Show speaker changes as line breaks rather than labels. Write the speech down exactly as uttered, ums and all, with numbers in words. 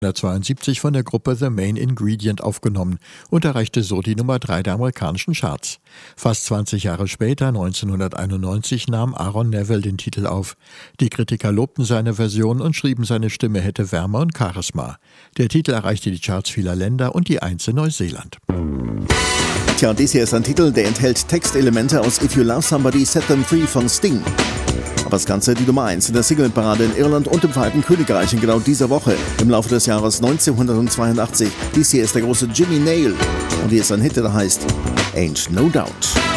neunzehnhundertzweiundsiebzig von der Gruppe The Main Ingredient aufgenommen und erreichte so die Nummer drei der amerikanischen Charts. Fast zwanzig Jahre später, neunzehnhunderteinundneunzig, nahm Aaron Neville den Titel auf. Die Kritiker lobten seine Version und schrieben, seine Stimme hätte Wärme und Charisma. Der Titel erreichte die Charts vieler Länder und die Eins in Neuseeland.
Tja, dies hier ist ein Titel, der enthält Textelemente aus If You Love Somebody, Set Them Free von Sting. Aber das Ganze die Nummer eins in der Singleparade in Irland und im Vereinigten Königreich in genau dieser Woche, im Laufe des Jahres neunzehnhundertzweiundachtzig. Dies hier ist der große Jimmy Nail und hier ist ein Hit, der heißt Ain't No Doubt.